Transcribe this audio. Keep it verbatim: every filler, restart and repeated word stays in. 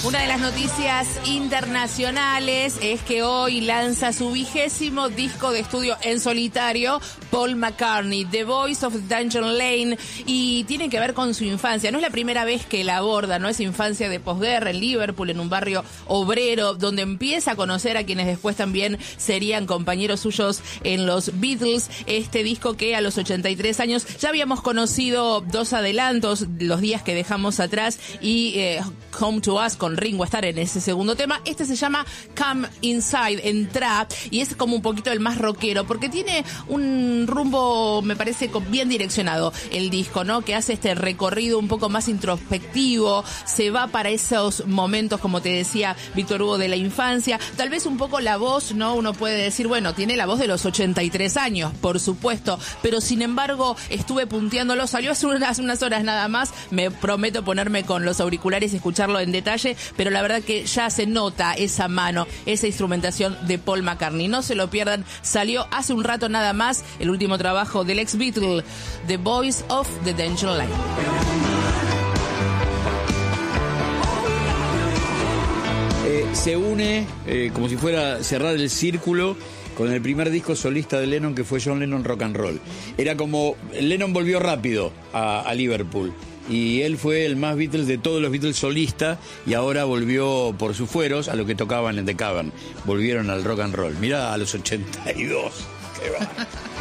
Una de las noticias internacionales es que hoy lanza su vigésimo disco de estudio en solitario, Paul McCartney, The Voice of Dungeon Lane, y tiene que ver con su infancia. No es la primera vez que la aborda, ¿no? Es infancia de posguerra en Liverpool, en un barrio obrero, donde empieza a conocer a quienes después también serían compañeros suyos en los Beatles. Este disco que a los ochenta y tres años ya habíamos conocido dos adelantos, Los días que dejamos atrás y eh, Home to Us con Ringo Starr en ese segundo tema. Este se llama Come Inside, Entra, y es como un poquito el más rockero, porque tiene un rumbo, me parece, bien direccionado el disco, ¿no? Que hace este recorrido un poco más introspectivo, se va para esos momentos, como te decía Víctor Hugo, de la infancia. Tal vez un poco la voz, ¿no? Uno puede decir, bueno, tiene la voz de los ochenta y tres años, por supuesto, pero sin embargo estuve punteándolo, salió hace unas, unas horas nada más, me prometo ponerme con los auriculares y escucharlo en detalle, pero la verdad que ya se nota esa mano, esa instrumentación de Paul McCartney. No se lo pierdan, salió hace un rato nada más el último trabajo del ex Beatle, The Voice of the Dungeon Lane. Eh, se une eh, como si fuera cerrar el círculo con el primer disco solista de Lennon, que fue John Lennon Rock and Roll. Era como, Lennon volvió rápido a, a Liverpool, y él fue el más Beatles de todos los Beatles solistas, y ahora volvió por sus fueros a lo que tocaban en The Cavern. Volvieron al rock and roll. Mirá, a los ochenta y dos. Qué va.